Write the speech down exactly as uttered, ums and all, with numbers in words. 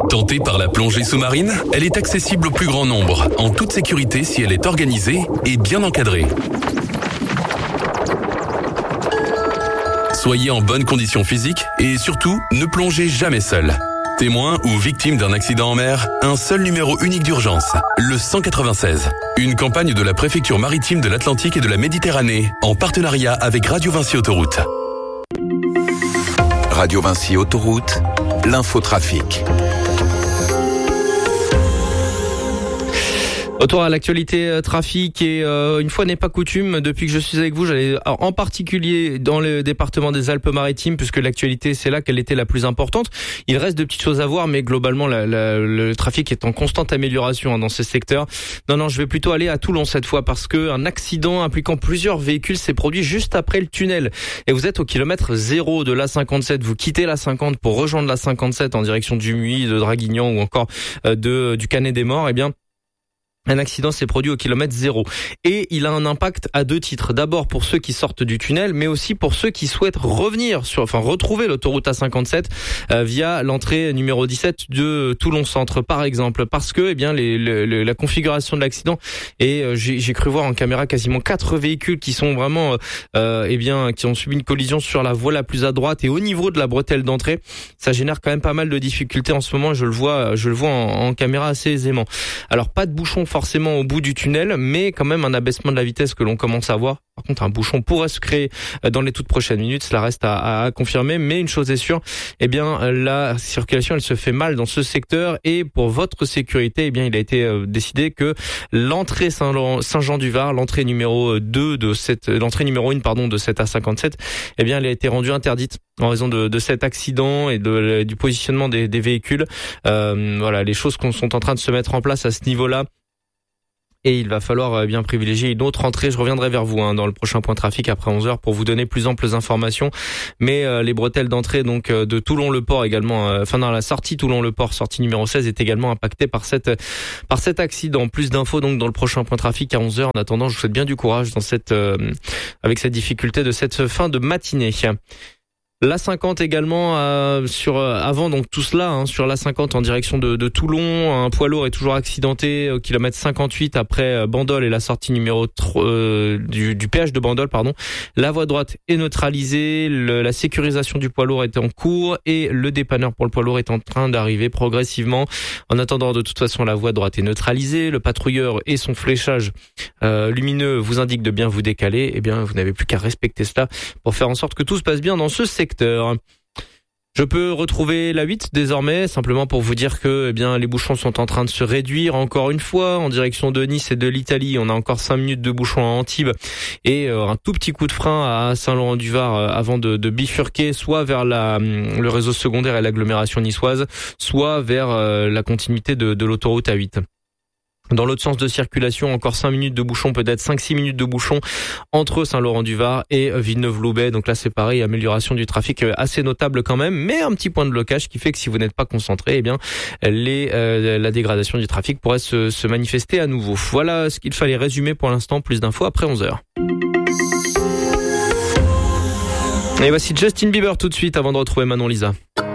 Tentée par la plongée sous-marine, elle est accessible au plus grand nombre, en toute sécurité si elle est organisée et bien encadrée. Soyez en bonne condition physique et surtout, ne plongez jamais seul. Témoin ou victime d'un accident en mer, un seul numéro unique d'urgence, le cent quatre-vingt-seize. Une campagne de la préfecture maritime de l'Atlantique et de la Méditerranée, en partenariat avec Radio Vinci Autoroute. Radio Vinci Autoroute, l'infotrafic. Retour à l'actualité euh, trafic et euh, une fois n'est pas coutume, depuis que je suis avec vous, j'allais en particulier dans le département des Alpes-Maritimes, puisque l'actualité c'est là qu'elle était la plus importante. Il reste de petites choses à voir, mais globalement la, la, le trafic est en constante amélioration hein, dans ces secteurs. Non, non, je vais plutôt aller à Toulon cette fois parce que un accident impliquant plusieurs véhicules s'est produit juste après le tunnel. Et vous êtes au kilomètre zéro de l'A cinquante-sept, vous quittez l'A cinquante pour rejoindre l'A cinquante-sept en direction du Muy, de Draguignan ou encore euh, de du Canet des Morts. Eh bien, un accident s'est produit au kilomètre zéro et il a un impact à deux titres. D'abord pour ceux qui sortent du tunnel, mais aussi pour ceux qui souhaitent revenir sur, enfin retrouver l'autoroute A cinquante-sept euh, via l'entrée numéro dix-sept de Toulon Centre, par exemple, parce que eh bien les, les, la configuration de l'accident et euh, j'ai, j'ai cru voir en caméra quasiment quatre véhicules qui sont vraiment euh, eh bien qui ont subi une collision sur la voie la plus à droite et au niveau de la bretelle d'entrée. Ça génère quand même pas mal de difficultés en ce moment. Je le vois, je le vois en, en caméra assez aisément. Alors pas de bouchon forcément au bout du tunnel, mais quand même un abaissement de la vitesse que l'on commence à voir. Par contre, un bouchon pourrait se créer dans les toutes prochaines minutes, cela reste à, à confirmer, mais une chose est sûre, eh bien la circulation elle se fait mal dans ce secteur et pour votre sécurité, eh bien il a été euh, décidé que l'entrée Saint-Laurent, Saint-Jean-du-Var, l'entrée numéro deux de cette l'entrée numéro un pardon de cette A cinquante-sept, eh bien elle a été rendue interdite en raison de, de cet accident et de, du positionnement des, des véhicules. Euh, voilà, les choses qu'on sont en train de se mettre en place à ce niveau-là. Et il va falloir bien privilégier une autre entrée. Je reviendrai vers vous hein, dans le prochain point trafic après onze heures pour vous donner plus amples informations. Mais euh, les bretelles d'entrée donc euh, de Toulon-le-Port également, euh, enfin dans la sortie Toulon-le-Port, sortie numéro seize, est également impactée par cette par cet accident. Plus d'infos donc dans le prochain point trafic à onze heures. En attendant, je vous souhaite bien du courage dans cette euh, avec cette difficulté de cette fin de matinée. L'A cinquante également euh, sur euh, avant donc tout cela hein, sur l'A cinquante en direction de, de Toulon, un poids lourd est toujours accidenté au kilomètre cinquante-huit après euh, Bandol et la sortie numéro trois euh, du, du péage de Bandol pardon. La voie droite est neutralisée, le, la sécurisation du poids lourd est en cours et le dépanneur pour le poids lourd est en train d'arriver progressivement. En attendant, de toute façon la voie droite est neutralisée, le patrouilleur et son fléchage euh, lumineux vous indiquent de bien vous décaler. Eh bien vous n'avez plus qu'à respecter cela pour faire en sorte que tout se passe bien dans ce secteur. Je peux retrouver la huit désormais, simplement pour vous dire que eh bien les bouchons sont en train de se réduire encore une fois en direction de Nice et de l'Italie. On a encore cinq minutes de bouchons à Antibes et euh, un tout petit coup de frein à Saint-Laurent-du-Var euh, avant de, de bifurquer soit vers la, le réseau secondaire et l'agglomération niçoise, soit vers euh, la continuité de, de l'autoroute A huit. Dans l'autre sens de circulation, encore cinq minutes de bouchon, peut-être cinq six minutes de bouchon entre Saint-Laurent-du-Var et Villeneuve-Loubet. Donc là, c'est pareil, amélioration du trafic assez notable quand même, mais un petit point de blocage qui fait que si vous n'êtes pas concentré, eh bien, les, euh, la dégradation du trafic pourrait se, se manifester à nouveau. Voilà ce qu'il fallait résumer pour l'instant. Plus d'infos après onze heures. Et voici Justin Bieber tout de suite avant de retrouver Manon Lisa.